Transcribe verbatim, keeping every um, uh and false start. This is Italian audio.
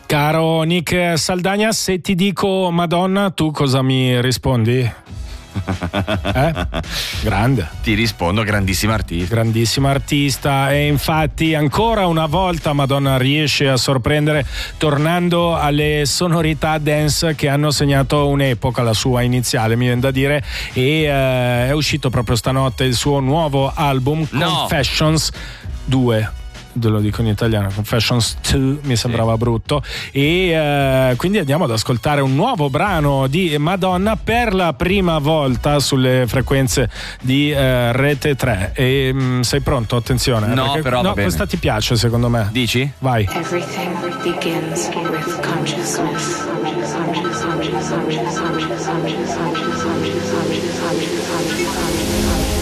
Caro Nick Saldagna, se ti dico Madonna, tu cosa mi rispondi? Eh? Grande. Ti rispondo grandissima artista. Grandissima artista, e infatti ancora una volta Madonna riesce a sorprendere tornando alle sonorità dance che hanno segnato un'epoca, la sua iniziale mi viene da dire, e eh, è uscito proprio stanotte il suo nuovo album, no. Confessions due. Lo dico in italiano, Confessions due, mi sembrava sì. brutto, e eh, quindi andiamo ad ascoltare un nuovo brano di Madonna per la prima volta sulle frequenze di eh, Rete tre. E mh, sei pronto? Attenzione, no, perché, però no, va bene. Questa ti piace secondo me? Dici? Vai. Everything begins with consciousness. Consciousness, consciousness, consciousness, consciousness, consciousness, consciousness, consciousness, consciousness, consciousness, consciousness.